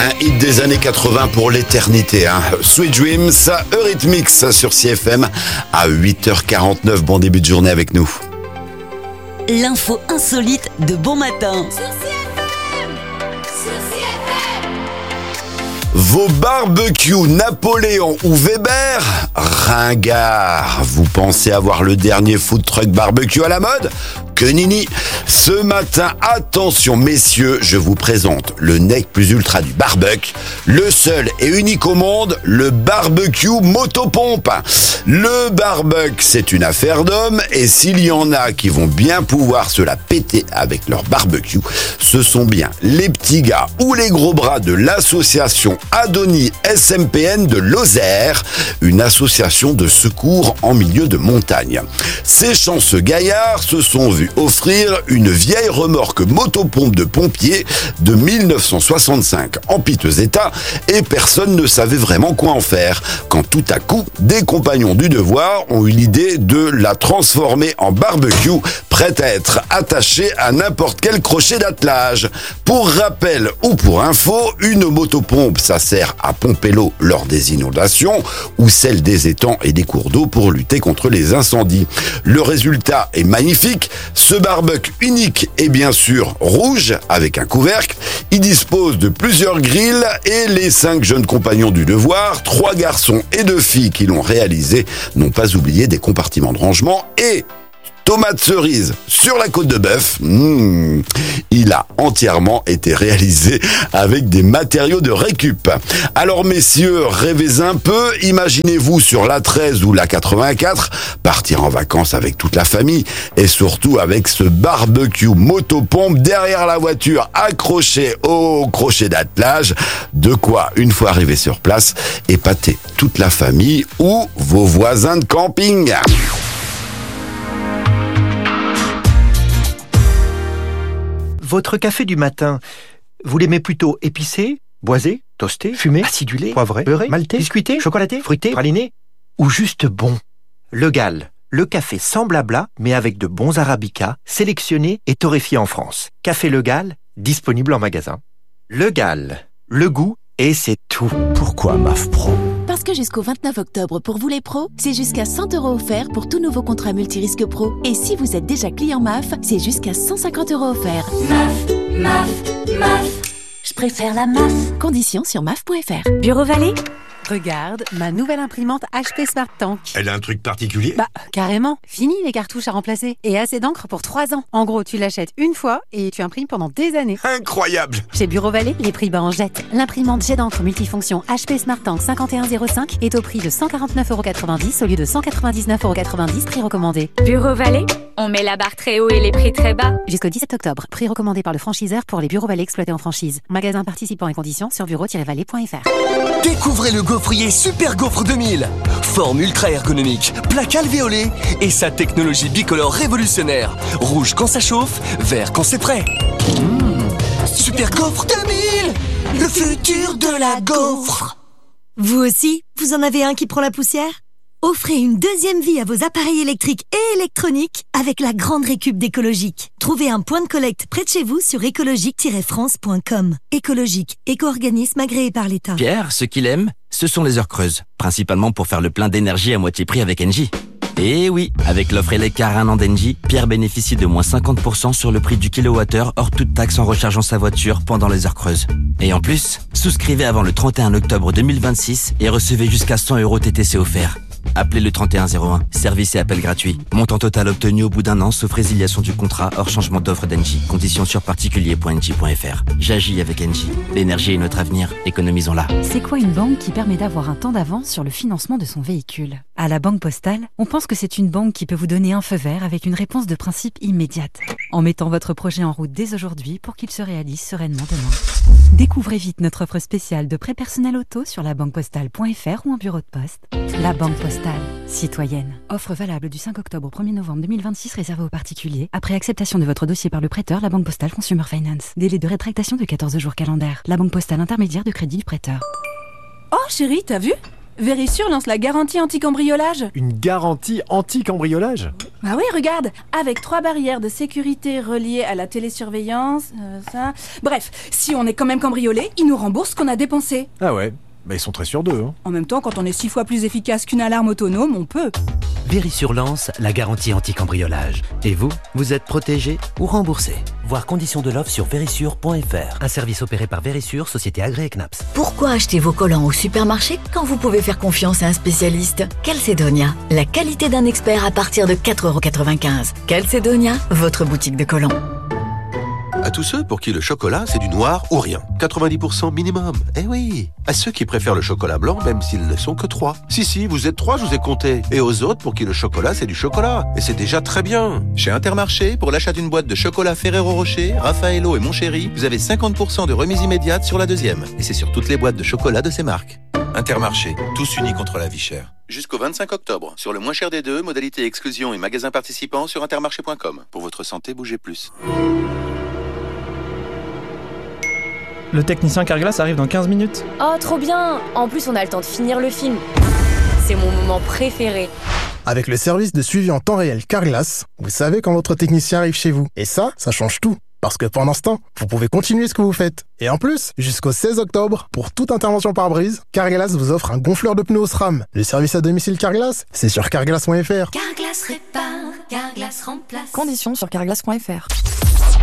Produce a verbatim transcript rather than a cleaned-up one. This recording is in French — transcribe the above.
Un hit des années quatre-vingts pour l'éternité. Hein. Sweet Dreams, Eurythmics sur C F M à huit heures quarante-neuf. Bon début de journée avec nous. L'info insolite de Bon Matin. Vos barbecues Napoléon ou Weber, ringard. Vous pensez avoir le dernier food truck barbecue à la mode ? Que nini. Ce matin, attention messieurs, je vous présente le nec plus ultra du barbecue, le seul et unique au monde, le barbecue motopompe. Le barbecue, c'est une affaire d'hommes et s'il y en a qui vont bien pouvoir se la péter avec leur barbecue, ce sont bien les petits gars ou les gros bras de l'association Adonis S M P N de Lozère, une association de secours en milieu de montagne. Ces chanceux gaillards se sont vus offrir une vieille remorque motopompe de pompiers de mille neuf cent soixante-cinq en piteux état et personne ne savait vraiment quoi en faire quand tout à coup des compagnons du devoir ont eu l'idée de la transformer en barbecue prête à être attachée à n'importe quel crochet d'attelage. Pour rappel ou pour info, une motopompe ça sert à pomper l'eau lors des inondations ou celle des étangs et des cours d'eau pour lutter contre les incendies. Le résultat est magnifique. Ce barbecue unique est bien sûr rouge avec un couvercle. Il dispose de plusieurs grilles et les cinq jeunes compagnons du devoir, trois garçons et deux filles qui l'ont réalisé, n'ont pas oublié des compartiments de rangement et tomate cerise sur la côte de bœuf. Mmh. Il a entièrement été réalisé avec des matériaux de récup. Alors messieurs, rêvez un peu, imaginez-vous sur l'A treize ou l'A quatre-vingt-quatre, partir en vacances avec toute la famille et surtout avec ce barbecue motopompe derrière la voiture accroché au crochet d'attelage. De quoi, une fois arrivé sur place, épater toute la famille ou vos voisins de camping. Votre café du matin, vous l'aimez plutôt épicé, boisé, toasté, fumé, acidulé, poivré, beurré, maltais, biscuité, chocolaté, fruité, praliné ou juste bon? Le Gall, le café sans blabla mais avec de bons arabicas, sélectionnés et torréfiés en France. Café Le Gall, disponible en magasin. Le Gall, le goût et c'est tout. Pourquoi M A F Pro ? Parce que jusqu'au vingt-neuf octobre, pour vous les pros, c'est jusqu'à cent euros offerts pour tout nouveau contrat multirisque pro. Et si vous êtes déjà client M A F, c'est jusqu'à cent cinquante euros offerts. M A F, M A F, M A F. Je préfère la M A F. Conditions sur M A F point F R. Bureau Vallée ? Regarde, ma nouvelle imprimante H P Smart Tank. Elle a un truc particulier ? Bah, carrément. Fini les cartouches à remplacer. Et assez d'encre pour trois ans. En gros, tu l'achètes une fois et tu imprimes pendant des années. Incroyable ! Chez Bureau Vallée, les prix bas en jette. L'imprimante jet d'encre multifonction H P Smart Tank cinquante et un zéro cinq est au prix de cent quarante-neuf euros quatre-vingt-dix au lieu de cent quatre-vingt-dix-neuf euros quatre-vingt-dix, prix recommandé. Bureau Vallée, on met la barre très haut et les prix très bas. Jusqu'au dix-sept octobre, prix recommandé par le franchiseur pour les Bureaux Vallée exploités en franchise. Magasin participant et conditions sur bureau tiret vallée point F R. Découvrez le gaufrier Super Gaufre deux mille. Forme ultra ergonomique, plaque alvéolée et sa technologie bicolore révolutionnaire. Rouge quand ça chauffe, vert quand c'est prêt. Mmh. Super Gaufre deux mille, le futur de la gaufre. Vous aussi, vous en avez un qui prend la poussière ? Offrez une deuxième vie à vos appareils électriques et électroniques avec la grande récup d'Écologique. Trouvez un point de collecte près de chez vous sur écologique tiret france point com. Écologique, éco-organisme agréé par l'État. Pierre, ce qu'il aime, ce sont les heures creuses. Principalement pour faire le plein d'énergie à moitié prix avec Engie. Et oui, avec l'offre Eleccar un an d'Engie, Pierre bénéficie de moins cinquante pour cent sur le prix du kilowattheure hors toute taxe en rechargeant sa voiture pendant les heures creuses. Et en plus, souscrivez avant le trente et un octobre deux mille vingt-six et recevez jusqu'à cent euros T T C offerts. Appelez le trente et un zéro un. Service et appel gratuit. Montant total obtenu au bout d'un an, sauf résiliation du contrat, hors changement d'offre d'Engie. Conditions sur particulier point engie point F R. J'agis avec Engie. L'énergie est notre avenir. Économisons-la. C'est quoi une banque qui permet d'avoir un temps d'avance sur le financement de son véhicule ? À la Banque Postale, on pense que c'est une banque qui peut vous donner un feu vert avec une réponse de principe immédiate. En mettant votre projet en route dès aujourd'hui pour qu'il se réalise sereinement demain. Découvrez vite notre offre spéciale de prêt personnel auto sur la banque postale point F R ou en bureau de poste. La Banque Postale. Citoyenne. Offre valable du cinq octobre au premier novembre deux mille vingt-six réservée aux particuliers. Après acceptation de votre dossier par le prêteur, la Banque Postale Consumer Finance. Délai de rétractation de quatorze jours calendaires. La Banque Postale intermédiaire de crédit du prêteur. Oh chérie, t'as vu ? Vérissure lance la garantie anti-cambriolage. Une garantie anti-cambriolage ? Bah oui, regarde, avec trois barrières de sécurité reliées à la télésurveillance, euh, ça... Bref, si on est quand même cambriolé, ils nous remboursent ce qu'on a dépensé. Ah ouais, bah ils sont très sûrs d'eux. Hein. En même temps, quand on est six fois plus efficace qu'une alarme autonome, on peut. Vérissure lance la garantie anti-cambriolage. Et vous, vous êtes protégé ou remboursé. Voir conditions de l'offre sur vérissure point f r. Un service opéré par Vérissure, société agréée C N A P S. Pourquoi acheter vos collants au supermarché quand vous pouvez faire confiance à un spécialiste? Calcedonia, la qualité d'un expert à partir de quatre euros quatre-vingt-quinze. Calcedonia, votre boutique de collants. À tous ceux pour qui le chocolat, c'est du noir ou rien. quatre-vingt-dix pour cent minimum. Eh oui. À ceux qui préfèrent le chocolat blanc, même s'ils ne sont que trois. Si, si, vous êtes trois, je vous ai compté. Et aux autres pour qui le chocolat, c'est du chocolat. Et c'est déjà très bien. Chez Intermarché, pour l'achat d'une boîte de chocolat Ferrero Rocher, Raffaello et Mon Chéri, vous avez cinquante pour cent de remise immédiate sur la deuxième. Et c'est sur toutes les boîtes de chocolat de ces marques. Intermarché, tous unis contre la vie chère. Jusqu'au vingt-cinq octobre. Sur le moins cher des deux, modalité exclusion et magasins participants sur intermarché point com. Pour votre santé, bougez plus. Le technicien Carglass arrive dans quinze minutes. Oh, trop bien! En plus, on a le temps de finir le film. C'est mon moment préféré. Avec le service de suivi en temps réel Carglass, vous savez quand votre technicien arrive chez vous. Et ça, ça change tout. Parce que pendant ce temps, vous pouvez continuer ce que vous faites. Et en plus, jusqu'au seize octobre, pour toute intervention par brise, Carglass vous offre un gonfleur de pneus au SRAM. Le service à domicile Carglass, c'est sur carglass point f r. Carglass répare, Carglass remplace. Conditions sur carglass point f r.